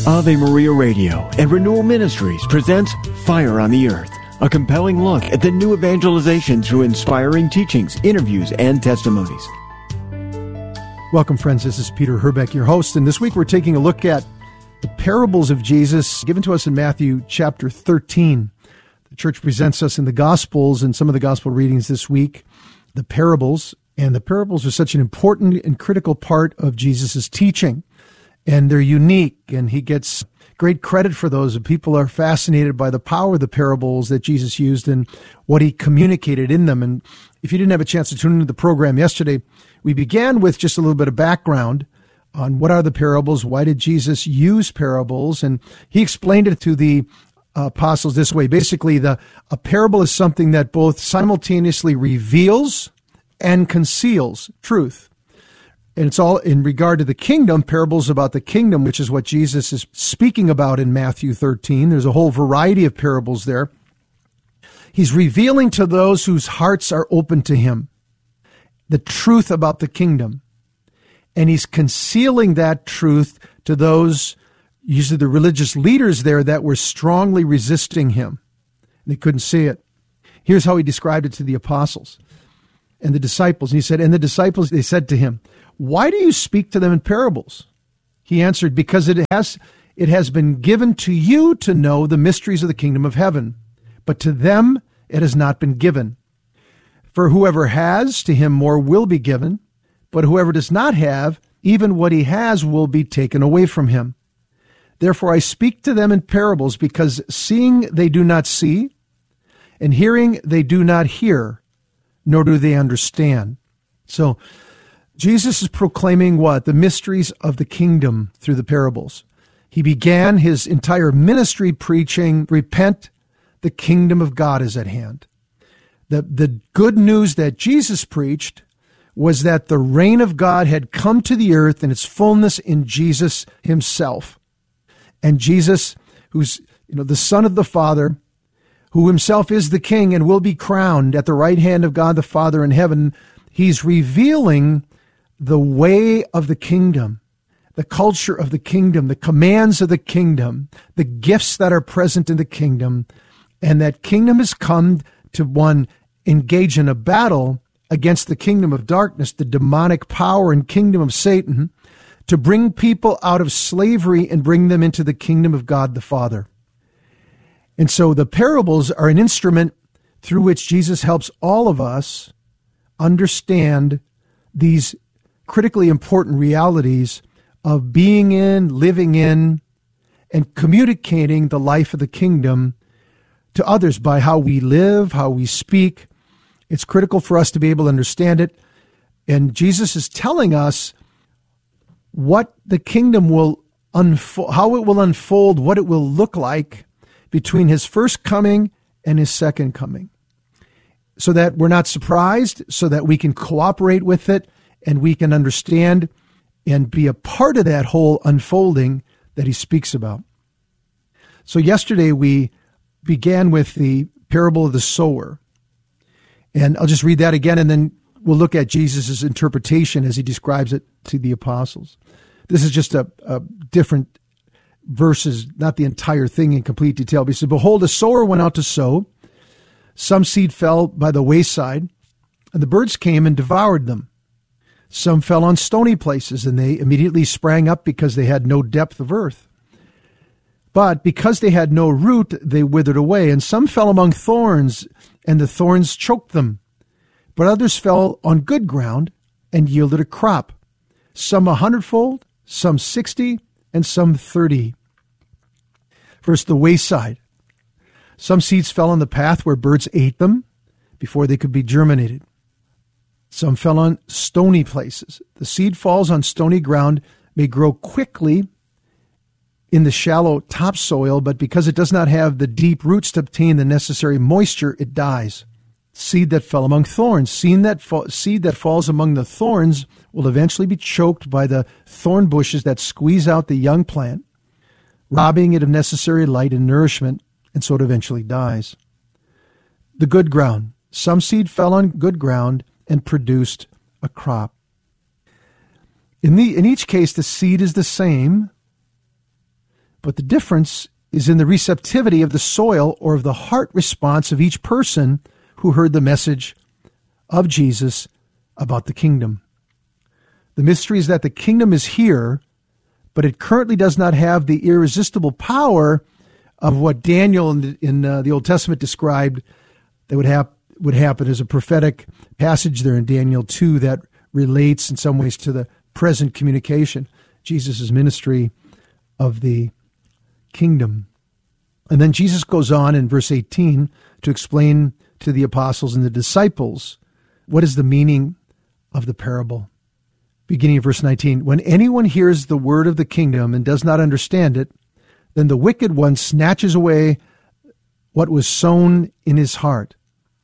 Ave Maria Radio and Renewal Ministries presents Fire on the Earth, a compelling look at the new evangelization through inspiring teachings, interviews, and testimonies. Welcome, friends. This is Peter Herbeck, your host, and this week we're taking a look at the parables of Jesus given to us in Matthew chapter 13. The church presents us in the Gospels and some of the Gospel readings this week, the parables, and the parables are such an important and critical part of Jesus' teaching. And they're unique, and he gets great credit for those. People are fascinated by the power of the parables that Jesus used and what he communicated in them. And if you didn't have a chance to tune into the program yesterday, we began with just a little bit of background on what are the parables, why did Jesus use parables, and he explained it to the apostles this way. Basically, a parable is something that both simultaneously reveals and conceals truth. And it's all in regard to the kingdom, parables about the kingdom, which is what Jesus is speaking about in Matthew 13. There's a whole variety of parables there. He's revealing to those whose hearts are open to him the truth about the kingdom. And he's concealing that truth to those, usually the religious leaders there, that were strongly resisting him. They couldn't see it. Here's how he described it to the apostles and the disciples. And he said, and the disciples, they said to him, "Why do you speak to them in parables?" He answered, "Because it has been given to you to know the mysteries of the kingdom of heaven, but to them it has not been given. For whoever has, to him more will be given, but whoever does not have, even what he has will be taken away from him. Therefore I speak to them in parables, because seeing they do not see, and hearing they do not hear, nor do they understand." So Jesus is proclaiming what? The mysteries of the kingdom through the parables. He began his entire ministry preaching, "Repent, the kingdom of God is at hand." The good news that Jesus preached was that the reign of God had come to the earth in its fullness in Jesus himself. And Jesus, who's the Son of the Father, who himself is the King and will be crowned at the right hand of God the Father in heaven, he's revealing the way of the kingdom, the culture of the kingdom, the commands of the kingdom, the gifts that are present in the kingdom, and that kingdom has come to, one, engage in a battle against the kingdom of darkness, the demonic power and kingdom of Satan, to bring people out of slavery and bring them into the kingdom of God the Father. And so the parables are an instrument through which Jesus helps all of us understand these critically important realities of being in, living in, and communicating the life of the kingdom to others by how we live, how we speak. It's critical for us to be able to understand it. And Jesus is telling us what the kingdom will unfold, how it will unfold, what it will look like between his first coming and his second coming, so that we're not surprised, so that we can cooperate with it, and we can understand and be a part of that whole unfolding that he speaks about. So yesterday we began with the parable of the sower. And I'll just read that again, and then we'll look at Jesus' interpretation as he describes it to the apostles. This is just a different verses, not the entire thing in complete detail. But he said, "Behold, a sower went out to sow. Some seed fell by the wayside, and the birds came and devoured them. Some fell on stony places, and they immediately sprang up because they had no depth of earth. But because they had no root, they withered away. And some fell among thorns, and the thorns choked them. But others fell on good ground and yielded a crop, some 100-fold, some 60, and some 30. First, the wayside. Some seeds fell on the path where birds ate them before they could be germinated. Some fell on stony places. The seed falls on stony ground, may grow quickly in the shallow topsoil, but because it does not have the deep roots to obtain the necessary moisture, it dies. Seed that fell among thorns. Seed that falls among the thorns will eventually be choked by the thorn bushes that squeeze out the young plant, robbing it of necessary light and nourishment, and so it eventually dies. The good ground. Some seed fell on good ground and produced a crop. In each case, the seed is the same, But the difference is in the receptivity of the soil or of the heart response of each person who heard the message of Jesus about the kingdom. The mystery is that the kingdom is here, but it currently does not have the irresistible power of what Daniel in the Old Testament described that would happen as a prophetic passage there in Daniel 2 that relates in some ways to the present communication, Jesus' ministry of the kingdom. And then Jesus goes on in verse 18 to explain to the apostles and the disciples what is the meaning of the parable. Beginning of verse 19, when anyone hears the word of the kingdom and does not understand it, then the wicked one snatches away what was sown in his heart.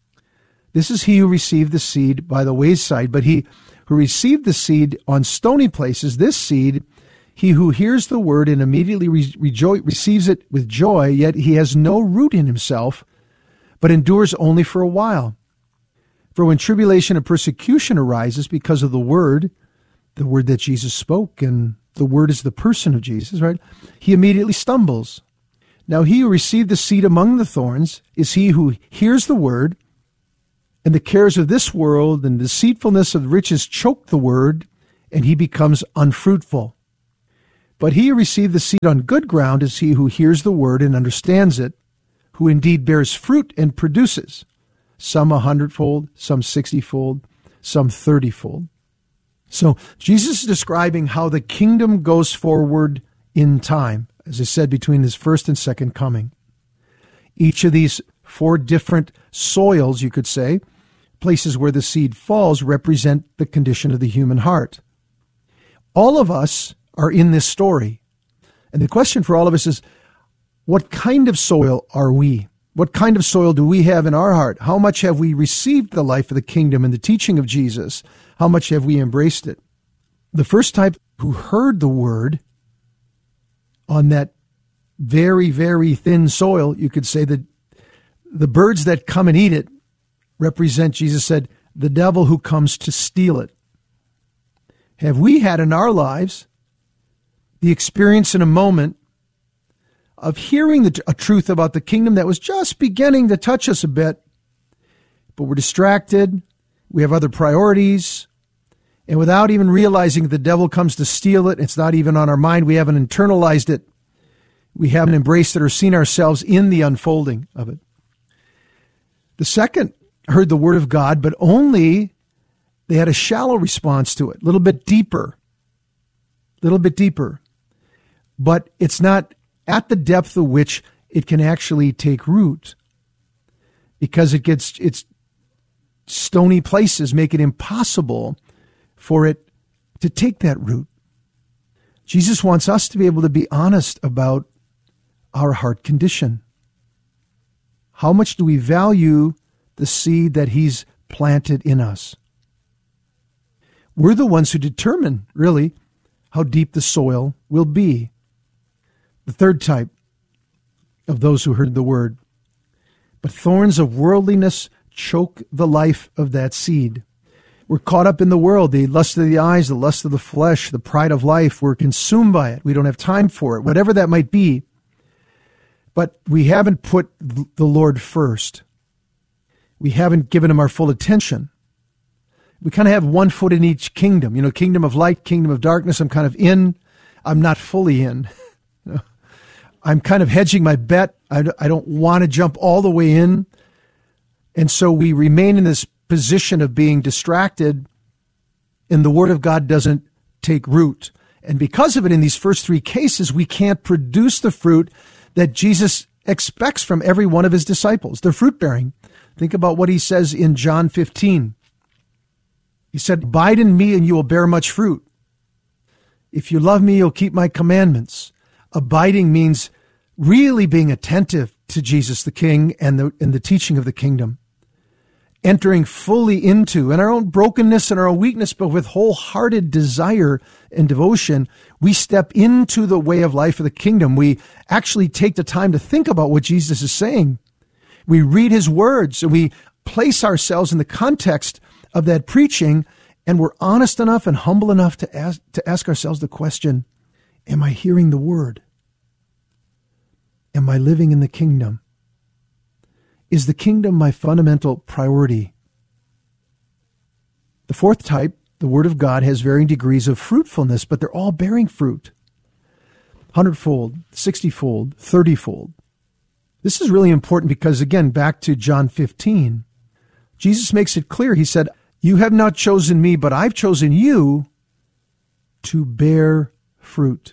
This is he who received the seed by the wayside, but he who received the seed on stony places, this seed, he who hears the word and immediately receives it with joy, yet he has no root in himself, but endures only for a while. For when tribulation and persecution arises because of the word that Jesus spoke, and the word is the person of Jesus, right? He immediately stumbles. Now he who received the seed among the thorns is he who hears the word, and the cares of this world and the deceitfulness of riches choke the word, and he becomes unfruitful. But he who received the seed on good ground is he who hears the word and understands it, who indeed bears fruit and produces, some 100-fold, some 60-fold, some 30-fold. So Jesus is describing how the kingdom goes forward in time, as I said, between his first and second coming. Each of these 4 different soils, you could say, places where the seed falls, represent the condition of the human heart. All of us are in this story. And the question for all of us is, what kind of soil are we? What kind of soil do we have in our heart? How much have we received the life of the kingdom and the teaching of Jesus? How much have we embraced it? The first type who heard the word on that very, very thin soil, you could say that the birds that come and eat it represent, Jesus said, the devil who comes to steal it. Have we had in our lives the experience in a moment of hearing a truth about the kingdom that was just beginning to touch us a bit, but we're distracted, we have other priorities, and without even realizing the devil comes to steal it, it's not even on our mind, we haven't internalized it, we haven't embraced it or seen ourselves in the unfolding of it. The second heard the word of God, but only they had a shallow response to it, a little bit deeper. But it's not at the depth of which it can actually take root, because its stony places make it impossible for it to take that root. Jesus wants us to be able to be honest about our heart condition. How much do we value the seed that he's planted in us? We're the ones who determine, really, how deep the soil will be. The third type of those who heard the word. But thorns of worldliness choke the life of that seed. We're caught up in the world, the lust of the eyes, the lust of the flesh, the pride of life. We're consumed by it. We don't have time for it, whatever that might be. But we haven't put the Lord first. We haven't given him our full attention. We kind of have one foot in each kingdom. Kingdom of light, kingdom of darkness. I'm kind of in. I'm not fully in. I'm kind of hedging my bet. I don't want to jump all the way in. And so we remain in this position of being distracted, and the Word of God doesn't take root. And because of it, in these first 3 cases, we can't produce the fruit that Jesus expects from every one of his disciples. They're fruit-bearing. Think about what he says in John 15. He said, abide in me and you will bear much fruit. If you love me, you'll keep my commandments. Abiding means really being attentive to Jesus the King and the teaching of the kingdom. Entering fully into, in our own brokenness and our own weakness, but with wholehearted desire and devotion, we step into the way of life of the kingdom. We actually take the time to think about what Jesus is saying. We read his words and we place ourselves in the context of that preaching, and we're honest enough and humble enough to ask ourselves the question, am I hearing the word? Am I living in the kingdom? Is the kingdom my fundamental priority? The fourth type, the Word of God, has varying degrees of fruitfulness, but they're all bearing fruit. 100-fold, 60-fold, 30-fold. This is really important because, again, back to John 15, Jesus makes it clear. He said, "You have not chosen me, but I've chosen you to bear fruit."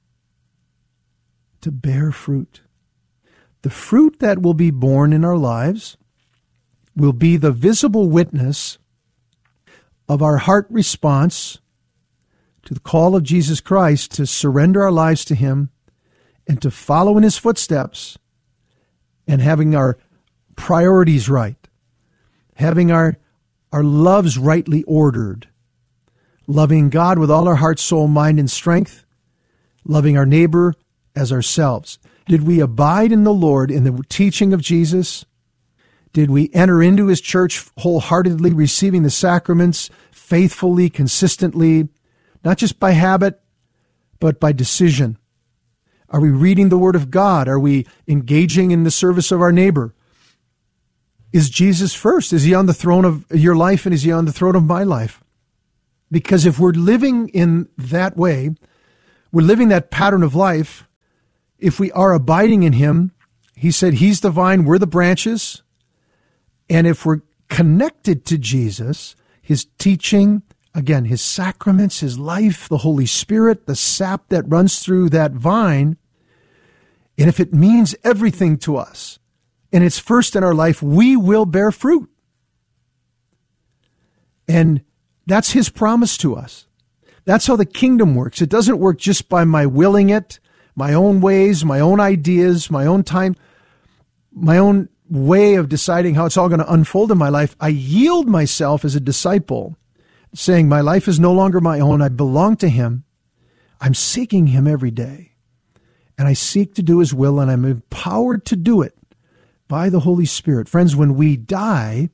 To bear fruit. The fruit that will be born in our lives will be the visible witness of our heart response to the call of Jesus Christ to surrender our lives to Him and to follow in His footsteps, and having our priorities right, having our loves rightly ordered, loving God with all our heart, soul, mind, and strength, loving our neighbor as ourselves. Did we abide in the Lord in the teaching of Jesus? Did we enter into His church wholeheartedly, receiving the sacraments faithfully, consistently, not just by habit, but by decision? Are we reading the Word of God? Are we engaging in the service of our neighbor? Is Jesus first? Is He on the throne of your life, and is He on the throne of my life? Because if we're living in that way, we're living that pattern of life, if we are abiding in Him, He said He's the vine, we're the branches. And if we're connected to Jesus, His teaching, again, His sacraments, His life, the Holy Spirit, the sap that runs through that vine, and if it means everything to us, and it's first in our life, we will bear fruit. And that's His promise to us. That's how the kingdom works. It doesn't work just by my willing it, my own ways, my own ideas, my own time, my own way of deciding how it's all going to unfold in my life. I yield myself as a disciple, saying my life is no longer my own. I belong to Him. I'm seeking Him every day. And I seek to do His will, and I'm empowered to do it by the Holy Spirit. Friends, when we die,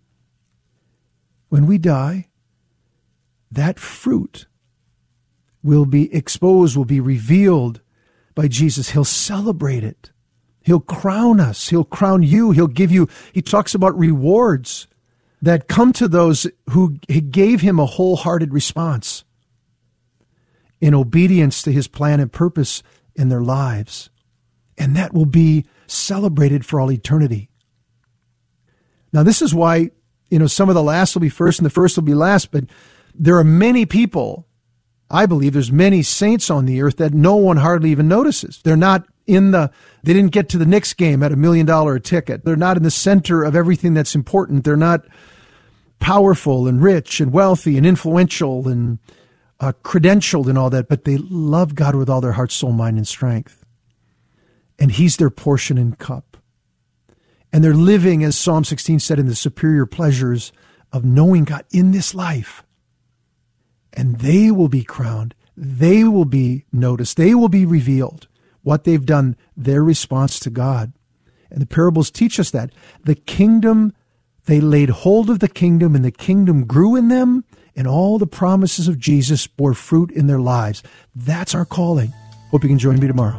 that fruit will be exposed, will be revealed by Jesus. He'll celebrate it. He'll crown us. He'll crown you. He'll give you, He talks about rewards that come to those who gave Him a wholehearted response in obedience to His plan and purpose in their lives. And that will be celebrated for all eternity. Now, this is why, some of the last will be first and the first will be last, but there are many people, I believe there's many saints on the earth that no one hardly even notices. They're not they didn't get to the Knicks game at $1 million ticket. They're not in the center of everything that's important. They're not powerful and rich and wealthy and influential and credentialed and all that, but they love God with all their heart, soul, mind, and strength. And He's their portion and cup. And they're living, as Psalm 16 said, in the superior pleasures of knowing God in this life. And they will be crowned. They will be noticed. They will be revealed. What they've done, their response to God. And the parables teach us that. The kingdom, they laid hold of the kingdom, and the kingdom grew in them, and all the promises of Jesus bore fruit in their lives. That's our calling. Hope you can join me tomorrow.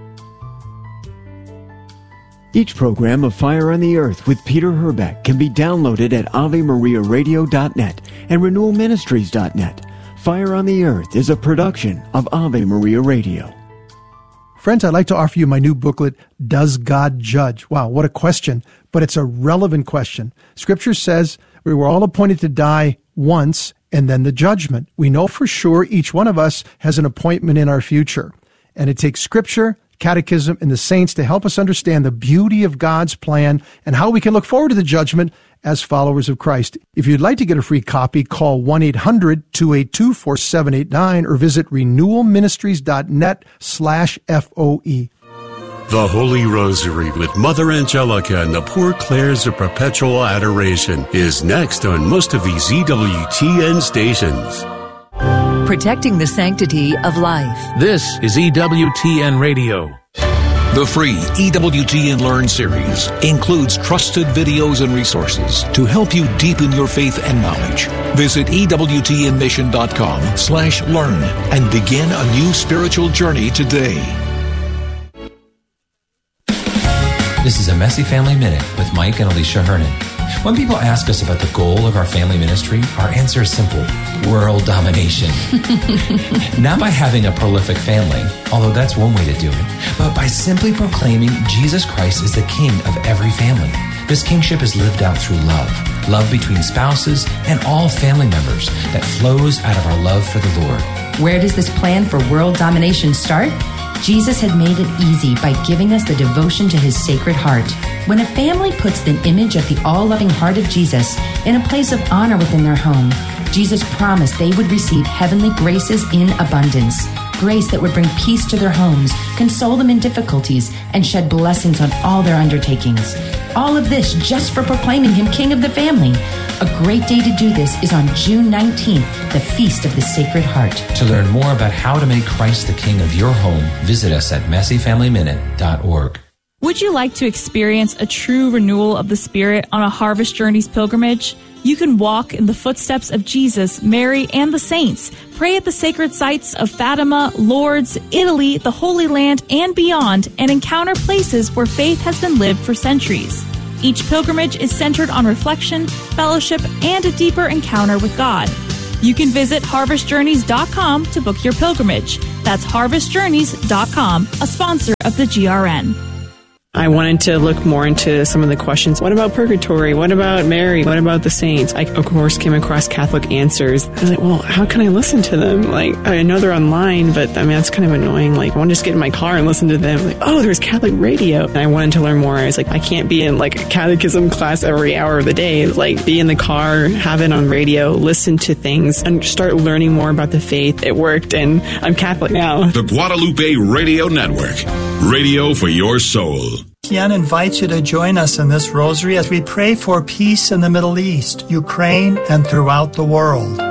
Each program of Fire on the Earth with Peter Herbeck can be downloaded at AveMariaRadio.net and RenewalMinistries.net. Fire on the Earth is a production of Ave Maria Radio. Friends, I'd like to offer you my new booklet, Does God Judge? Wow, what a question, but it's a relevant question. Scripture says we were all appointed to die once and then the judgment. We know for sure each one of us has an appointment in our future. And it takes Scripture, Catechism, and the saints to help us understand the beauty of God's plan and how we can look forward to the judgment as followers of Christ. If you'd like to get a free copy, call 1-800-282-4789 or visit renewalministries.net/FOE. The Holy Rosary with Mother Angelica and the Poor Clares of Perpetual Adoration is next on most of these EWTN stations. Protecting the sanctity of life. This is EWTN Radio. The free EWTN Learn series includes trusted videos and resources to help you deepen your faith and knowledge. Visit EWTNmission.com/learn and begin a new spiritual journey today. This is a Messy Family Minute with Mike and Alicia Hernan. When people ask us about the goal of our family ministry, our answer is simple: world domination. Not by having a prolific family, although that's one way to do it, but by simply proclaiming Jesus Christ is the king of every family. This kingship is lived out through love. Love between spouses and all family members that flows out of our love for the Lord. Where does this plan for world domination start? Jesus had made it easy by giving us the devotion to his sacred heart. When a family puts the image of the all-loving heart of Jesus in a place of honor within their home, Jesus promised they would receive heavenly graces in abundance. Grace that would bring peace to their homes, console them in difficulties, and shed blessings on all their undertakings. All of this just for proclaiming him king of the family. A great day to do this is on June 19th, the Feast of the Sacred Heart. To learn more about how to make Christ the king of your home, visit us at messyfamilyminute.org. Would you like to experience a true renewal of the Spirit on a Harvest Journeys pilgrimage? You can walk in the footsteps of Jesus, Mary, and the saints. Pray at the sacred sites of Fatima, Lourdes, Italy, the Holy Land, and beyond, and encounter places where faith has been lived for centuries. Each pilgrimage is centered on reflection, fellowship, and a deeper encounter with God. You can visit harvestjourneys.com to book your pilgrimage. That's harvestjourneys.com, a sponsor of the GRN. I wanted to look more into some of the questions. What about purgatory? What about Mary? What about the saints? I, of course, came across Catholic Answers. I was like, well, how can I listen to them? Like, I know they're online, but I mean, that's kind of annoying. Like, I want to just get in my car and listen to them. Like, oh, there's Catholic radio. And I wanted to learn more. I was like, I can't be in like a catechism class every hour of the day. Like, be in the car, have it on radio, listen to things, and start learning more about the faith. It worked, and I'm Catholic now. The Guadalupe Radio Network. Radio for your soul. Jan invites you to join us in this rosary as we pray for peace in the Middle East, Ukraine, and throughout the world.